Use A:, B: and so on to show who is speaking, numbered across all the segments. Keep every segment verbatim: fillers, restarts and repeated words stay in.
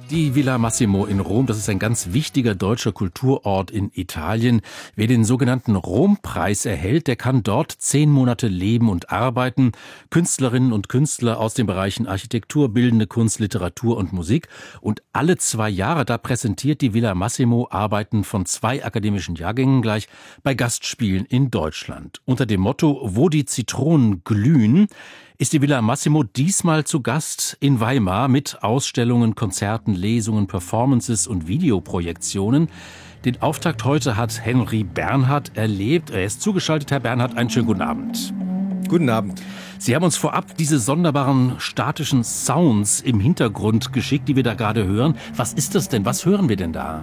A: Die Villa Massimo in Rom, das ist ein ganz wichtiger deutscher Kulturort in Italien. Wer den sogenannten Rom-Preis erhält, der kann dort zehn Monate leben und arbeiten. Künstlerinnen und Künstler aus den Bereichen Architektur, bildende Kunst, Literatur und Musik. Und alle zwei Jahre, da präsentiert die Villa Massimo Arbeiten von zwei akademischen Jahrgängen gleich bei Gastspielen in Deutschland. Unter dem Motto „Wo die Zitronen glühen“ ist die Villa Massimo diesmal zu Gast in Weimar mit Ausstellungen, Konzerten, Lesungen, Performances und Videoprojektionen. Den Auftakt heute hat Henry Bernhard erlebt. Er ist zugeschaltet. Herr Bernhard, einen schönen guten Abend.
B: Guten Abend.
A: Sie haben uns vorab diese sonderbaren statischen Sounds im Hintergrund geschickt, die wir da gerade hören. Was ist das denn? Was hören wir denn da?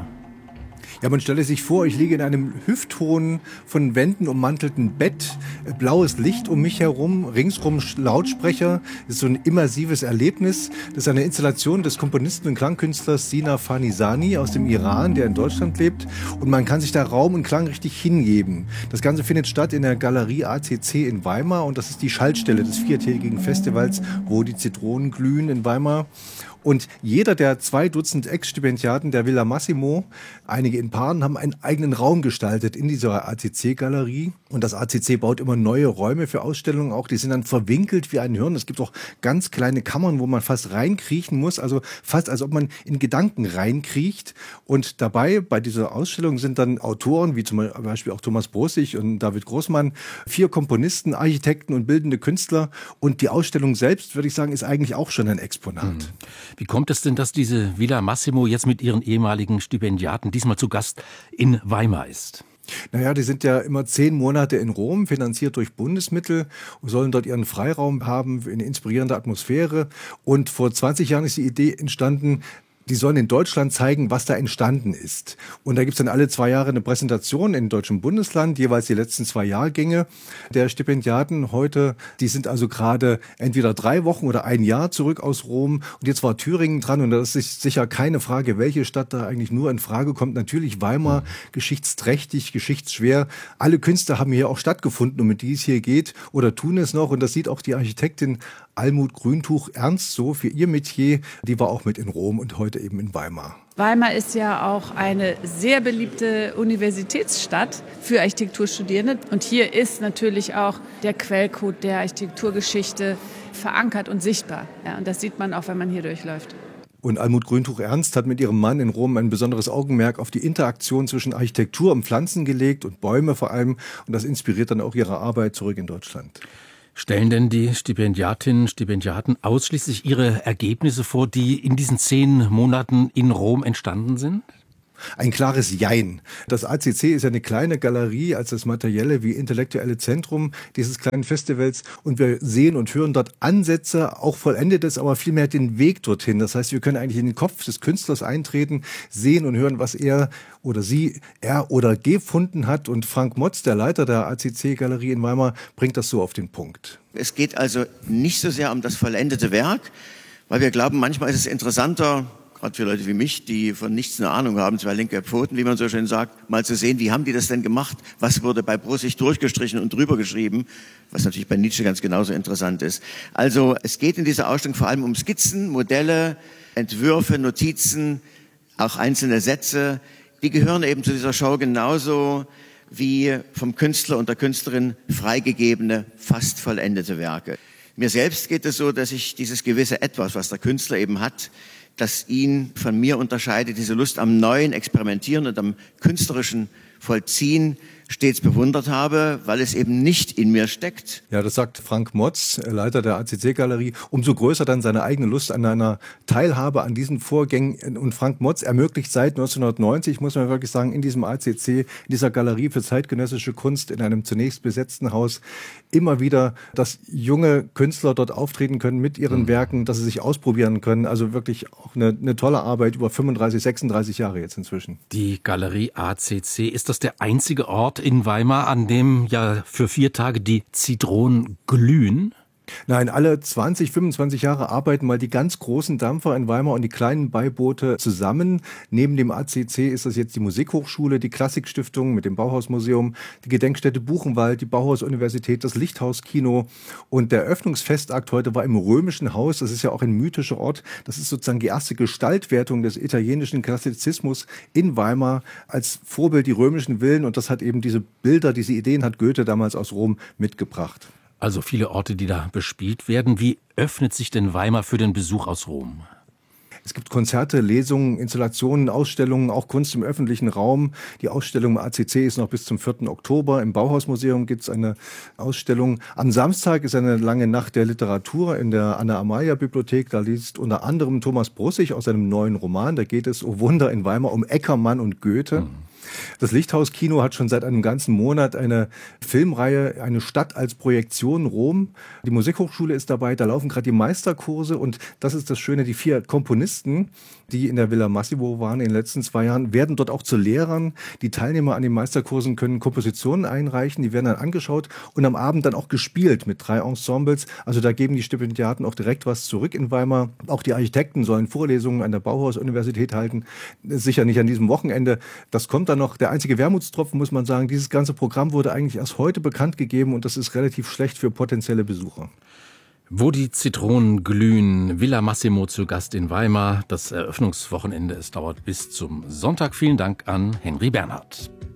B: Ja, man stelle sich vor, ich liege in einem hüfthohen, von Wänden ummantelten Bett, blaues Licht um mich herum, ringsrum Lautsprecher. Das ist so ein immersives Erlebnis. Das ist eine Installation des Komponisten und Klangkünstlers Sina Farnisani aus dem Iran, der in Deutschland lebt. Und man kann sich da Raum und Klang richtig hingeben. Das Ganze findet statt in der Galerie A C C in Weimar und das ist die Schaltstelle des viertägigen Festivals, wo die Zitronen glühen in Weimar. Und jeder der zwei Dutzend Ex-Stipendiaten der Villa Massimo, einige in Paaren, haben einen eigenen Raum gestaltet in dieser A C C-Galerie. Und das A C C baut immer neue Räume für Ausstellungen auch. Die sind dann verwinkelt wie ein Hirn. Es gibt auch ganz kleine Kammern, wo man fast reinkriechen muss. Also fast, als ob man in Gedanken reinkriecht. Und dabei, bei dieser Ausstellung, sind dann Autoren, wie zum Beispiel auch Thomas Brossig und David Großmann, vier Komponisten, Architekten und bildende Künstler. Und die Ausstellung selbst, würde ich sagen, ist eigentlich auch schon ein Exponat.
A: Mhm. Wie kommt es denn, dass diese Villa Massimo jetzt mit ihren ehemaligen Stipendiaten diesmal zu Gast in Weimar ist?
B: Naja, die sind ja immer zehn Monate in Rom, finanziert durch Bundesmittel, und sollen dort ihren Freiraum haben, eine inspirierende Atmosphäre. Und vor zwanzig Jahren ist die Idee entstanden, die sollen in Deutschland zeigen, was da entstanden ist. Und da gibt's dann alle zwei Jahre eine Präsentation im deutschen Bundesland, jeweils die letzten zwei Jahrgänge der Stipendiaten heute. Die sind also gerade entweder drei Wochen oder ein Jahr zurück aus Rom. Und jetzt war Thüringen dran und das ist sicher keine Frage, welche Stadt da eigentlich nur in Frage kommt. Natürlich Weimar, geschichtsträchtig, geschichtsschwer. Alle Künstler haben hier auch stattgefunden, um die es hier geht oder tun es noch. Und das sieht auch die Architektin Almut Grüntuch-Ernst so für ihr Metier. Die war auch mit in Rom und heute eben in Weimar.
C: Weimar ist ja auch eine sehr beliebte Universitätsstadt für Architekturstudierende. Und hier ist natürlich auch der Quellcode der Architekturgeschichte verankert und sichtbar. Ja, und das sieht man auch, wenn man hier durchläuft.
B: Und Almut Grüntuch-Ernst hat mit ihrem Mann in Rom ein besonderes Augenmerk auf die Interaktion zwischen Architektur und Pflanzen gelegt und Bäume vor allem. Und das inspiriert dann auch ihre Arbeit zurück in Deutschland.
A: Stellen denn die Stipendiatinnen, Stipendiaten ausschließlich ihre Ergebnisse vor, die in diesen zehn Monaten in Rom entstanden sind?
B: Ein klares Jein. Das A C C ist ja eine kleine Galerie als das materielle wie intellektuelle Zentrum dieses kleinen Festivals. Und wir sehen und hören dort Ansätze, auch vollendetes, aber vielmehr den Weg dorthin. Das heißt, wir können eigentlich in den Kopf des Künstlers eintreten, sehen und hören, was er oder sie, er oder gefunden hat. Und Frank Motz, der Leiter der A C C-Galerie in Weimar, bringt das so auf den Punkt.
D: Es geht also nicht so sehr um das vollendete Werk, weil wir glauben, manchmal ist es interessanter, gerade für Leute wie mich, die von nichts eine Ahnung haben, zwei linke Pfoten, wie man so schön sagt, mal zu sehen, wie haben die das denn gemacht? Was wurde bei Brossig durchgestrichen und drüber geschrieben? Was natürlich bei Nietzsche ganz genauso interessant ist. Also es geht in dieser Ausstellung vor allem um Skizzen, Modelle, Entwürfe, Notizen, auch einzelne Sätze. Die gehören eben zu dieser Show genauso wie vom Künstler und der Künstlerin freigegebene, fast vollendete Werke. Mir selbst geht es so, dass ich dieses gewisse Etwas, was der Künstler eben hat, das ihn von mir unterscheidet, diese Lust am neuen Experimentieren und am künstlerischen Vollziehen stets bewundert habe, weil es eben nicht in mir steckt.
B: Ja, das sagt Frank Motz, Leiter der A C C-Galerie. Umso größer dann seine eigene Lust an einer Teilhabe an diesen Vorgängen. Und Frank Motz ermöglicht seit neunzehnhundertneunzig, muss man wirklich sagen, in diesem A C C, in dieser Galerie für zeitgenössische Kunst, in einem zunächst besetzten Haus, immer wieder, dass junge Künstler dort auftreten können mit ihren mhm. Werken, dass sie sich ausprobieren können. Also wirklich auch eine, eine tolle Arbeit über fünfunddreißig, sechsunddreißig Jahre jetzt inzwischen.
A: Die Galerie A C C, ist das der einzige Ort in Weimar, an dem ja für vier Tage die Zitronen glühen?
B: Nein, alle zwanzig, fünfundzwanzig Jahre arbeiten mal die ganz großen Dampfer in Weimar und die kleinen Beiboote zusammen. Neben dem A C C ist das jetzt die Musikhochschule, die Klassikstiftung mit dem Bauhausmuseum, die Gedenkstätte Buchenwald, die Bauhaus-Universität, das Lichthauskino. Und der Eröffnungsfestakt heute war im Römischen Haus. Das ist ja auch ein mythischer Ort. Das ist sozusagen die erste Gestaltwertung des italienischen Klassizismus in Weimar. Als Vorbild die römischen Villen. Und das hat eben diese Bilder, diese Ideen hat Goethe damals aus Rom mitgebracht.
A: Also viele Orte, die da bespielt werden. Wie öffnet sich denn Weimar für den Besuch aus Rom?
B: Es gibt Konzerte, Lesungen, Installationen, Ausstellungen, auch Kunst im öffentlichen Raum. Die Ausstellung im A C C ist noch bis zum vierten Oktober. Im Bauhausmuseum gibt es eine Ausstellung. Am Samstag ist eine lange Nacht der Literatur in der Anna-Amalia-Bibliothek. Da liest unter anderem Thomas Brussig aus seinem neuen Roman. Da geht es, oh Wunder, in Weimar um Eckermann und Goethe. Mhm. Das Lichthauskino hat schon seit einem ganzen Monat eine Filmreihe, eine Stadt als Projektion Rom. Die Musikhochschule ist dabei, da laufen gerade die Meisterkurse und das ist das Schöne, die vier Komponisten, die in der Villa Massimo waren in den letzten zwei Jahren, werden dort auch zu Lehrern. Die Teilnehmer an den Meisterkursen können Kompositionen einreichen, die werden dann angeschaut und am Abend dann auch gespielt mit drei Ensembles. Also da geben die Stipendiaten auch direkt was zurück in Weimar. Auch die Architekten sollen Vorlesungen an der Bauhaus-Universität halten. Sicher nicht an diesem Wochenende. Das kommt dann noch. Der einzige Wermutstropfen, muss man sagen, dieses ganze Programm wurde eigentlich erst heute bekannt gegeben und das ist relativ schlecht für potenzielle Besucher.
A: Wo die Zitronen glühen, Villa Massimo zu Gast in Weimar. Das Eröffnungswochenende, es dauert bis zum Sonntag. Vielen Dank an Henry Bernhard.